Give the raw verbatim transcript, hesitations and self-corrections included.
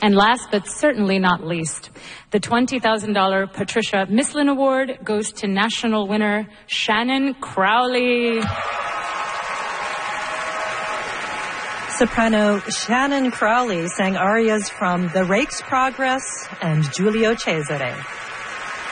And last but certainly not least, the twenty thousand dollars Patricia Mislin Award goes to national winner Shannon Crowley. Soprano Shannon Crowley sang arias from The Rake's Progress and Giulio Cesare.